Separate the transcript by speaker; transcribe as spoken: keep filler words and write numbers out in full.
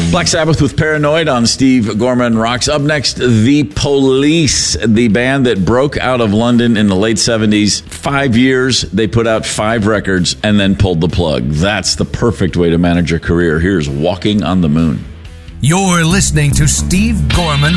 Speaker 1: Black Sabbath with Paranoid on Steve Gorman Rocks. Up next, The Police, the band that broke out of London in the late seventies. Five years, they put out five records and then pulled the plug. That's the perfect way to manage a career. Here's Walking on the Moon.
Speaker 2: You're listening to Steve Gorman